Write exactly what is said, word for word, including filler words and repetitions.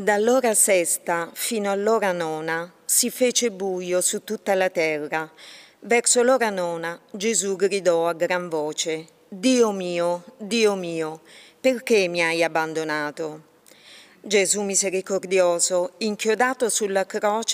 Dall'ora sesta fino all'ora nona si fece buio su tutta la terra. Verso l'ora nona Gesù gridò a gran voce: Dio mio, Dio mio, perché mi hai abbandonato? Gesù misericordioso, inchiodato sulla croce